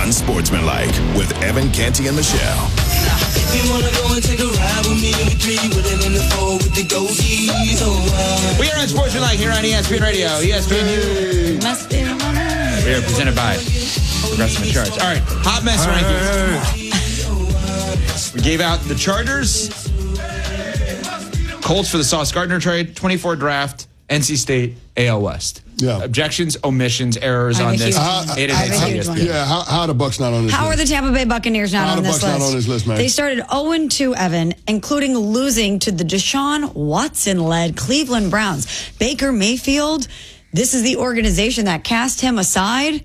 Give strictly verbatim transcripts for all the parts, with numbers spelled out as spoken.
Unsportsmanlike with Evan, Canty, and Michelle. If you wanna go and take a ride with me in the three, with it in the four, with the goatees, oh, we are Unsportsmanlike here on E S P N Radio. E S P N News. Must be one. We are presented by Progressive Insurance. All right, hot mess rankings. We gave out the Chargers, Colts for the Sauce Gardner trade, twenty-four draft, N C State, A L West. Yeah. Objections, omissions, errors on this. Huge, eight I have a huge eight one. Yeah, how, how are the Bucks not on this How list? are the Tampa Bay Buccaneers not How are on the this Bucks list? not on this list, man? They started oh and two, Evan, including losing to the Deshaun Watson-led Cleveland Browns. Baker Mayfield, this is the organization that cast him aside.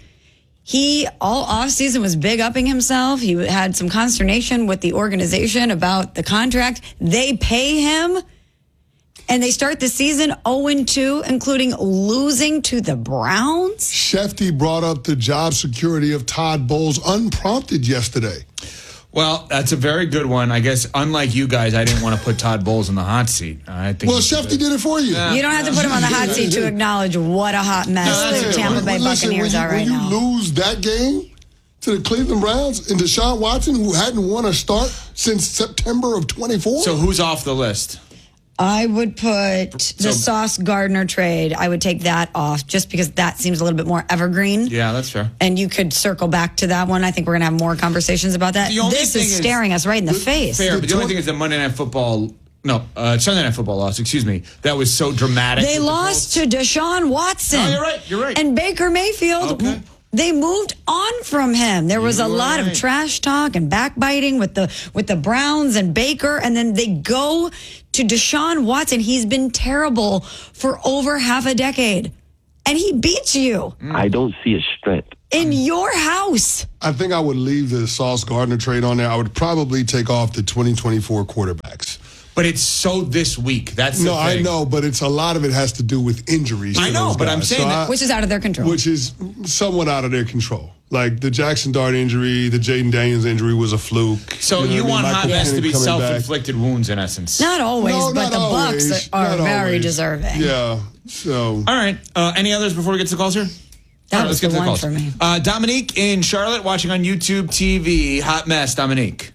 He, all offseason, was big-upping himself. He had some consternation with the organization about the contract. They pay him, and they start the season oh and two, including losing to the Browns. Shefty brought up the job security of Todd Bowles unprompted yesterday. Well, that's a very good one. I guess, unlike you guys, I didn't want to put Todd Bowles in the hot seat. I think Well, Shefty did it for you. Yeah. You don't have to put him on the hot seat to acknowledge what a hot mess No, the that's Tampa When- Bay when- listen, Buccaneers when you, are right when now. you lose that game to the Cleveland Browns and Deshaun Watson, who hadn't won a start since September of twenty-four. So who's off the list? I would put the So- Sauce Gardner trade. I would take that off just because that seems a little bit more evergreen. Yeah, that's fair. And you could circle back to that one. I think we're going to have more conversations about that. The only This thing is is- staring us right in the face. Fair, but the only thing is the Monday Night Football, no, uh, Sunday Night Football loss, excuse me, that was so dramatic. They with the lost to Deshaun Watson. No, you're right, you're right. And Baker Mayfield. Okay. They moved on from him. There was You a are lot right. of trash talk and backbiting with the with the Browns and Baker, and then they go to Deshaun Watson. He's been terrible for over half a decade, and he beats you I don't see a strength. in your house. I think I would leave the Sauce Gardner trade on there. I would probably take off the twenty twenty-four quarterbacks. But it's so this week. That's the No, I thing. know, but it's a lot of it has to do with injuries. I to know, those but I'm guys. saying So that- I- Which is out of their control. which is somewhat out of their control. Like the Jackson Dart injury, the Jaden Daniels injury was a fluke. So know you, what I mean? want hot Michael mess to Penix be coming back. self-inflicted wounds, in essence. Not always, No, but not the always. Bucks are, are Not very always. deserving. Yeah. So All right. Uh, any others before we get to the calls here? That All right, was let's get the to the one calls. for me. Uh, Dominique in Charlotte, watching on YouTube T V. Hot mess, Dominique.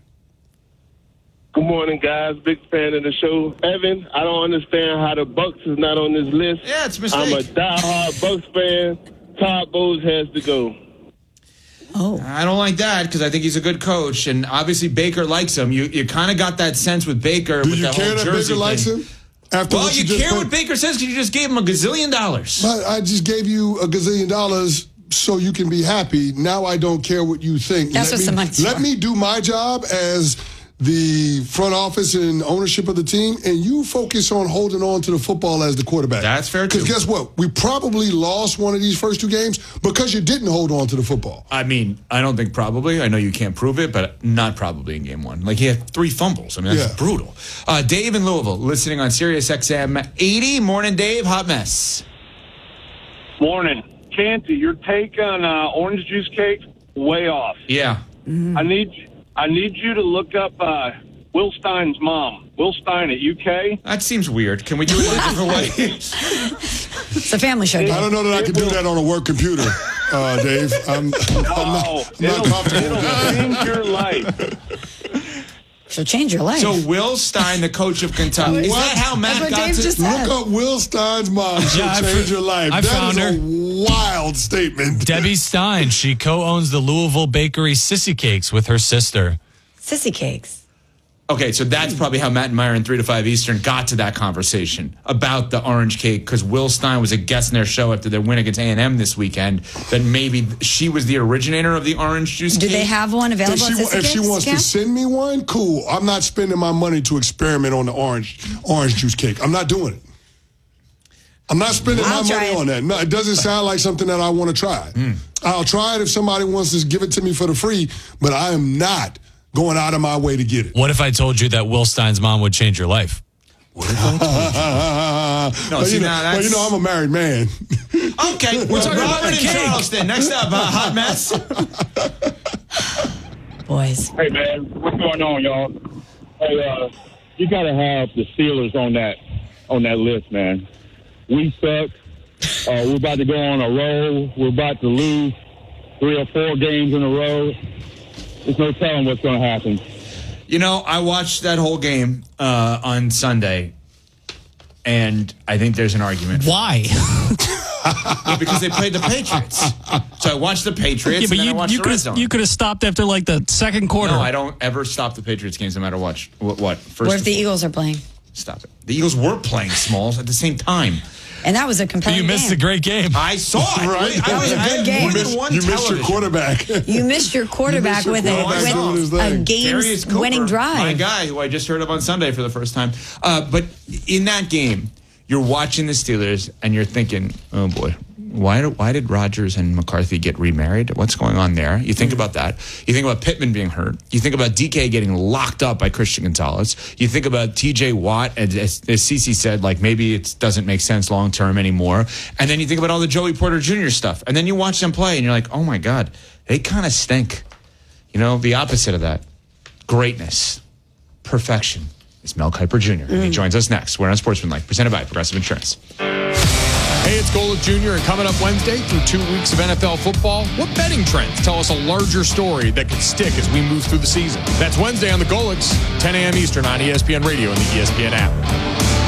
Good morning, guys. Big fan of the show. Evan, I don't understand how the Bucks is not on this list. Yeah, it's a I'm a mistake. diehard Bucks fan. Todd Bowles has to go. Oh. I don't like that because I think he's a good coach, and obviously Baker likes him. You you kind of got that sense with Baker. do with you that care whole that Jersey Baker likes thing. him? After Well, what you just care put- what Baker says because you just gave him a gazillion dollars. But I just gave you a gazillion dollars so you can be happy. Now I don't care what you think. That's let what me, some money's Let for. me do my job as the front office and ownership of the team, and you focus on holding on to the football as the quarterback. That's fair, too. Because guess what? We probably lost one of these first two games because you didn't hold on to the football. I mean, I don't think probably. I know you can't prove it, but not probably in game one. Like, he had three fumbles. I mean, that's Yeah. brutal. Uh, Dave in Louisville, listening on Sirius X M eighty. Morning, Dave. Hot mess. Morning. Canty, your take on uh, orange juice cake, way off. Yeah. I need I need you to look up uh, Will Stein's mom. Will Stein at U K. That seems weird. Can we do it in a different way? It's a family show. I Dave. don't know that I can do that on a work computer, uh, Dave. I'm, I'm not, Oh, I'm not it'll, comfortable it'll with that. change your life. She'll change your life. So Will Stein, the coach of Kentucky. Is What? that how Matt That's what got Dave to just Look said. up Will Stein's mom. She'll Yeah, I change fo- your life. I That found is her. a wild statement. Debbie Stein. She co-owns the Louisville Bakery Sissy Cakes with her sister. Sissy cakes. Okay, so that's probably how Matt and Meyer in three to five Eastern got to that conversation about the orange cake, because Will Stein was a guest in their show after their win against A and M this weekend, that maybe she was the originator of the orange juice Do cake. they have one If available she, at Sissy if she Cakes, wants Cam? to send me one, cool. I'm not spending my money to experiment on the orange orange juice cake. I'm not doing it. I'm not spending I'll my try money it. on that. No, it doesn't sound like something that I want to try. I'll try it if somebody wants to give it to me for the free, but I am not going out of my way to get it. What if I told you that Will Stein's mom would change your life? No, but, see, you know, now but that's- you know, I'm a married man. Okay, we're talking about Robert in Charleston. Next up, uh, hot mess. Boys. Hey, man, what's going on, y'all? Hey, uh, you got to have the Steelers on that on that list, man. We suck. Uh, we're about to go on a roll. We're about to lose. three or four games in a row. There's no telling what's going to happen. You know, I watched that whole game uh, on Sunday, and I think there's an argument. Why? Yeah, because they played the Patriots. So I watched the Patriots, Yeah, but and then you, I watched you the could Red have Zone. you could have stopped after like the second quarter. No, I don't ever stop the Patriots games no matter what. What? what first What if the Eagles are playing? Stop it. The Eagles were playing Smalls at the same time. And that was a compelling You missed game. a great game. I saw it. Right? I was, That was a I good had game. more You than missed, one you missed your television. quarterback. You missed your quarterback your with a, quarterback with doing his a thing. Darius Cooper, game-winning drive. my guy, who I just heard of on Sunday for the first time. Uh, but in that game, you're watching the Steelers, and you're thinking, oh, boy, why, do, why did Rodgers and McCarthy get remarried? What's going on there? You think about that. You think about Pittman being hurt. You think about D K getting locked up by Christian Gonzalez. You think about T J Watt, as, as, as Cece said, like maybe it doesn't make sense long-term anymore. And then you think about all the Joey Porter Junior stuff. And then you watch them play, and you're like, oh, my God, they kind of stink. You know, the opposite of that. Greatness. Perfection. It's Mel Kiper Junior And he joins us next. We're on Sportsmanlike, presented by Progressive Insurance. Hey, it's Golic Junior and coming up Wednesday through two weeks of N F L football, what betting trends tell us a larger story that could stick as we move through the season? That's Wednesday on the Golics, ten a.m. Eastern on E S P N Radio and the E S P N app.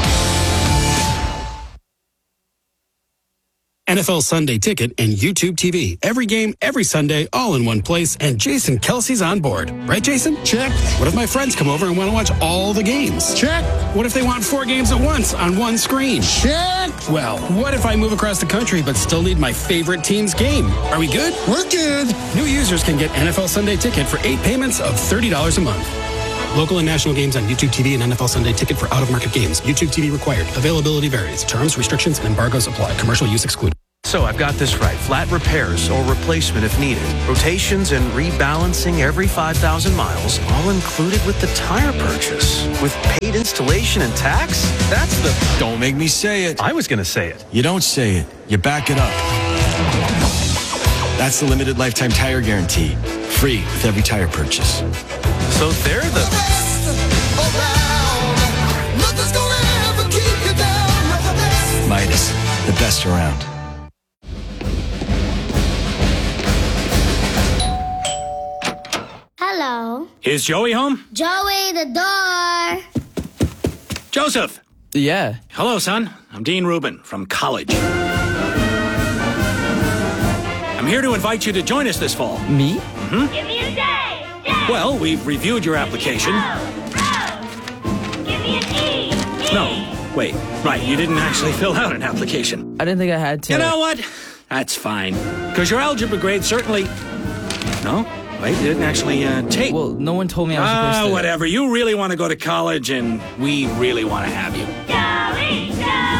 N F L Sunday Ticket and YouTube T V. Every game, every Sunday, all in one place, and Jason Kelsey's on board. Right, Jason? Check. What if my friends come over and want to watch all the games? Check. What if they want four games at once on one screen? Check. Well, what if I move across the country but still need my favorite team's game? Are we good? We're good. New users can get N F L Sunday Ticket for eight payments of thirty dollars a month. Local and national games on YouTube T V and N F L Sunday Ticket for out-of-market games. YouTube T V required. Availability varies. Terms, restrictions, and embargoes apply. Commercial use excluded. So I've got this right. Flat repairs or replacement if needed. Rotations and rebalancing every five thousand miles, all included with the tire purchase. With paid installation and tax? That's the... Don't make me say it. I was going to say it. You don't say it. You back it up. That's the limited lifetime tire guarantee. Free with every tire purchase. So they're the... Midas, the best around. Hello. Is Joey home? Joey, the door. Joseph. Yeah. Hello, son. I'm Dean Rubin from college. I'm here to invite you to join us this fall. Me? Mm-hmm. Give me a day. day. Well, we've reviewed your application. Oh, oh. Give me an E. E. No, wait. Right, you didn't actually fill out an application. I didn't think I had to. You know what? That's fine. Because your algebra grade certainly... No? Wait, you didn't actually uh, take... Well, no one told me I was Ah, supposed to. whatever. You really want to go to college, and we really want to have you. Joey,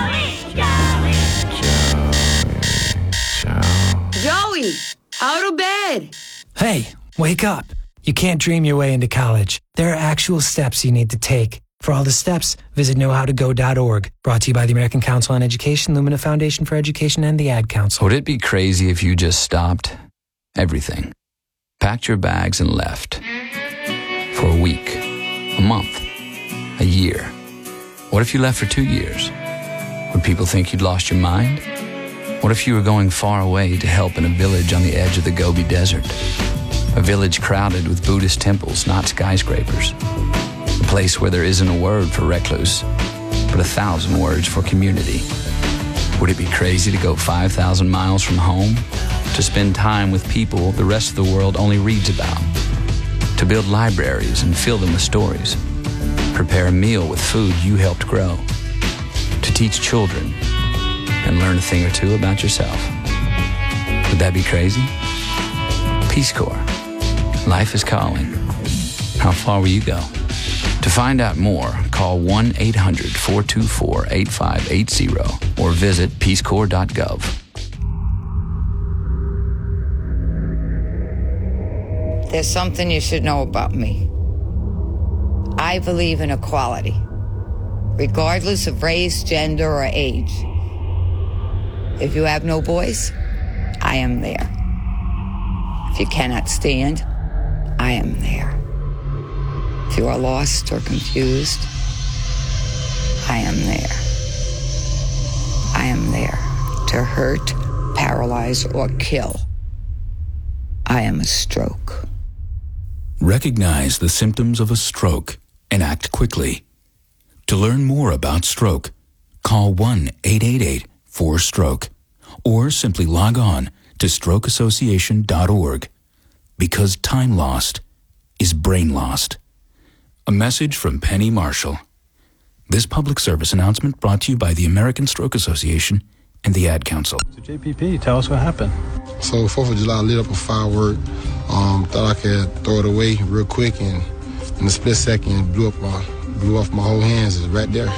Joey, Joey. Joey, out of bed. Hey, wake up. You can't dream your way into college. There are actual steps you need to take. For all the steps, visit know how to go dot org. Brought to you by the American Council on Education, Lumina Foundation for Education, and the Ad Council. Would it be crazy if you just stopped everything? Packed your bags and left. For a week, a month, a year. What if you left for two years? Would people think you'd lost your mind? What if you were going far away to help in a village on the edge of the Gobi Desert? A village crowded with Buddhist temples, not skyscrapers. A place where there isn't a word for recluse, but a thousand words for community. Would it be crazy to go five thousand miles from home? To spend time with people the rest of the world only reads about? To build libraries and fill them with stories? Prepare a meal with food you helped grow? To teach children and learn a thing or two about yourself? Would that be crazy? Peace Corps. Life is calling. How far will you go? To find out more, call one eight hundred four two four eight five eight zero or visit peace corps dot gov. There's something you should know about me. I believe in equality, regardless of race, gender, or age. If you have no voice, I am there. If you cannot stand, I am there. If you are lost or confused, I am there. I am there to hurt, paralyze, or kill. I am a stroke. Recognize the symptoms of a stroke and act quickly. To learn more about stroke, call one eight eight eight four stroke or simply log on to stroke association dot org, because time lost is brain lost. A message from Penny Marshall. This public service announcement brought to you by the American Stroke Association and the Ad Council. So J P P, tell us what happened. So fourth of July, lit up a firework. Um, thought I could throw it away real quick, and in a split second, blew up my, blew off my whole hands. It's right there.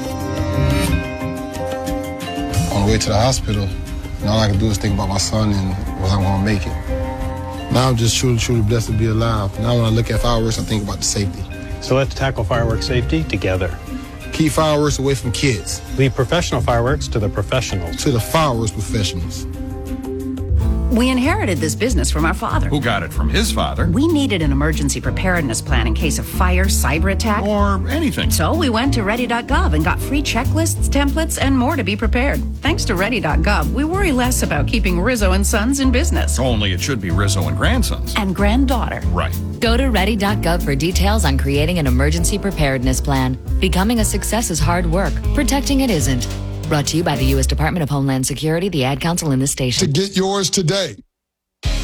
On the way to the hospital, and all I could do is think about my son and was I going to make it. Now I'm just truly, truly blessed to be alive. Now when I look at fireworks, I think about the safety. So let's tackle fireworks safety together. Keep fireworks away from kids. Leave professional fireworks to the professionals. To the fireworks professionals. We inherited this business from our father. Who got it from his father. We needed an emergency preparedness plan in case of fire, cyber attack, or anything. So we went to ready dot gov and got free checklists, templates, and more to be prepared. Thanks to ready dot gov, we worry less about keeping Rizzo and Sons in business. Only it should be Rizzo and Grandsons. And granddaughter. Right. Go to ready dot gov for details on creating an emergency preparedness plan. Becoming a success is hard work. Protecting it isn't. Brought to you by the U S Department of Homeland Security, the Ad Council, and this station. To get yours today.